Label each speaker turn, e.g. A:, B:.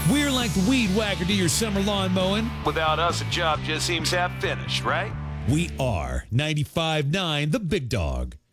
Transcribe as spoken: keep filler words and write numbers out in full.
A: We're like the weed whacker to your summer lawn mowing.
B: Without us, a job just seems half finished, right?
A: We are ninety-five point nine The Big Dog.